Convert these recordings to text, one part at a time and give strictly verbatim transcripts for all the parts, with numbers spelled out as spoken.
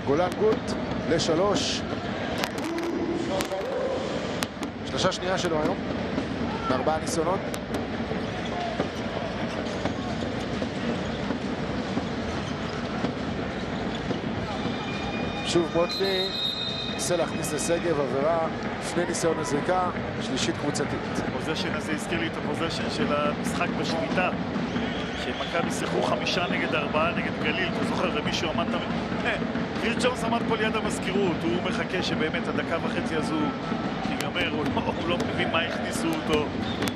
גולן גוט לשלוש. שלושה שנייה שלו היום, בארבעה ניסיונות. שוב מוטלי, ניסה להכניס לשגב עבירה, לפני ניסיון הזריקה, שלישית קבוצתית. הפוזיישן הזה הזכיר לי את הפוזיישן של המשחק בשביתה, שמכבי שיחקו חמישה נגד ארבעה נגד גליל, אתה זוכר, ומישהו עמד תמיד... ריל ג'ונס עמד פה ליד המזכירות, הוא מחכה שבאמת הדקה וחצי הזו תיגמר, הוא לא, הוא לא מבין מה הכניסו אותו.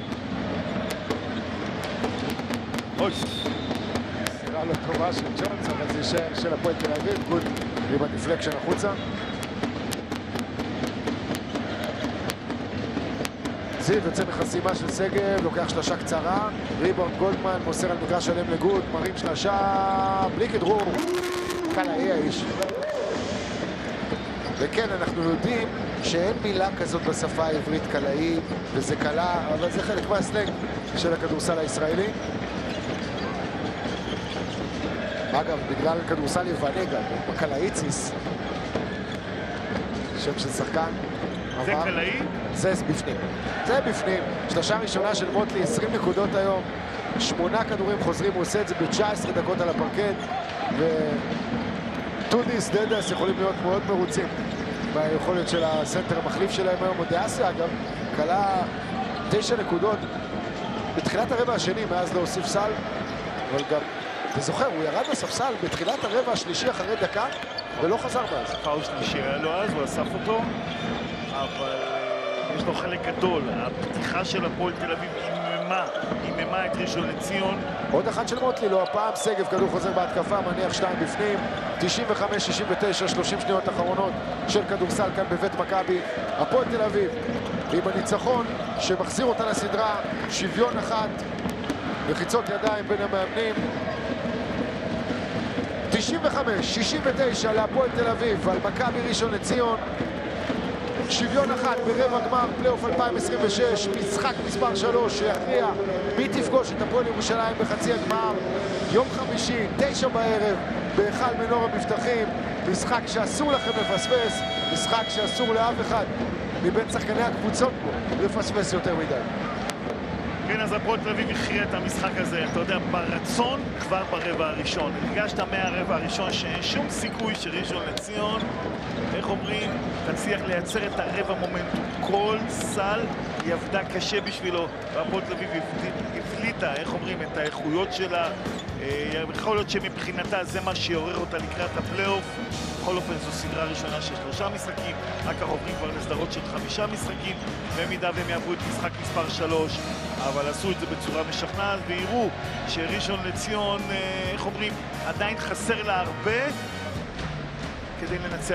אוי! סירה לא טובה של ג'ונס, אבל זה יישאר של הפועל תל אביב, גוט עם הדיפלקשן החוצה. זיו יוצא מחסימה של שגב, לוקח שלושה קצרה, ריבאונד גולדמן מוסר על מגרש שלם לגוט, מרים שלושה, בלי כדרור, קלעי האיש. וכן, אנחנו יודעים שאין מילה כזאת בשפה העברית קלעי, וזה קלה, אבל זה חלק מהסלנג של הכדורסל הישראלי. אגב, בגלל כדורסל יווני גם, קלעיציס, שם של שחקן. זה קלעי? זה בפנים. זה בפנים. שלושה ראשונה של מוטלי, עשרים נקודות היום. שמונה כדורים חוזרים, הוא עושה את זה ב-תשע עשרה דקות על הפרקט. וטודיס, דדס יכולים להיות מאוד מרוצים ביכולת של הסנטר המחליף שלהם היום. אודיאסיה, אגב, קלה תשע נקודות בתחילת הרבע השני, מאז לא הוסיף סל. אבל גם, אתה זוכר, הוא ירד לספסל בתחילת הרבע השלישי אחרי דקה, ולא חזר מאז. פאול שלישי היה לו אז, הוא אסף אותו. אבל יש לו חלק גדול, הפתיחה של הפועל תל אביב איממה, איממה את ראשון לציון. עוד אחת של מוטלי, לא הפעם, שגב, כדור חוזר בהתקפה, מניח שתיים בפנים, תשעים וחמש שישים ותשע, שלושים שניות אחרונות של כדורסל כאן בבית מכבי. הפועל תל אביב עם הניצחון שמחזיר אותה לסדרה, שוויון אחת, לחיצות ידיים בין המאמנים. תשעים וחמש שישים ותשע להפועל תל אביב על מכבי ראשון לציון. שוויון אחת ברבע גמר פלייאוף אלפיים עשרים ושש, משחק מספר שלוש שיכריע מי תפגוש את הפועל ירושלים בחצי הגמר. יום חמישי, תשע בערב, בהיכל מנור המבטחים. משחק שאסור לכם לפספס, משחק שאסור לאף אחד מבין שחקני הקבוצות פה לפספס יותר מדי. כן, אז הפועל תל אביב הכריע את המשחק הזה, אתה יודע, ברצון כבר ברבע הראשון. הרגשת מהרבע הראשון שאין שום סיכוי שראשון לציון, איך אומרים, תצליח לייצר את הרבע מומנטום. כל סל היא עבדה קשה בשבילו, והפועל תל אביב הפליטה, איך אומרים, את האיכויות שלה. יכול להיות שמבחינתה זה מה שיעורר אותה לקראת הפלייאוף. בכל אופן זו סדרה ראשונה של שלושה משחקים, רק עוברים כבר לסדרות של חמישה משחקים, במידה והם יעברו את משחק מספר שלוש, אבל עשו את זה בצורה משכנעת, ויראו שראשון לציון, איך אומרים, עדיין חסר לה הרבה כדי לנצח